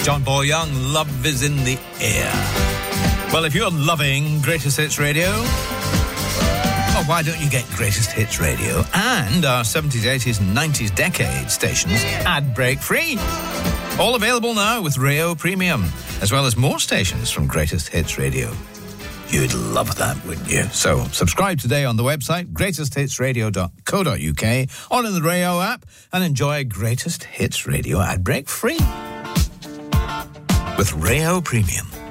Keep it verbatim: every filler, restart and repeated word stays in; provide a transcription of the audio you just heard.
John Paul Young, Love is in the Air. Well, if you're loving Greatest Hits Radio, well, why don't you get Greatest Hits Radio and our seventies, eighties and nineties decade stations ad break free? All available now with Rayo Premium, as well as more stations from Greatest Hits Radio. You'd love that, wouldn't you? So subscribe today on the website, greatest hits radio dot co dot uk, or in the Rayo app, and enjoy Greatest Hits Radio ad break free with Rayo Premium.